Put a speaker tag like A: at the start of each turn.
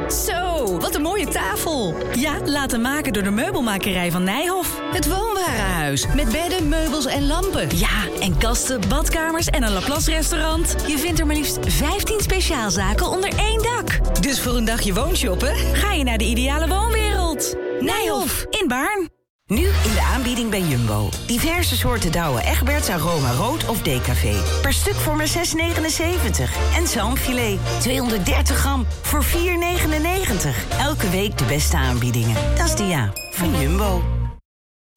A: Zo, wat een mooie tafel. Ja, laten maken door de meubelmakerij van Nijhoff. Het woonwarenhuis, met bedden, meubels en lampen. Ja, en kasten, badkamers en een Laplace restaurant. Je vindt er maar liefst 15 speciaalzaken onder één dak. Dus voor een dagje woonshoppen, ga je naar de ideale woonwereld. Nijhoff, in Baarn.
B: Nu in de aanbieding bij Jumbo. Diverse soorten Douwe Egberts, aroma rood of decafé. Per stuk voor maar €6,79. En zalmfilet, 230 gram voor €4,99. Elke week de beste aanbiedingen. Dat is de van Jumbo.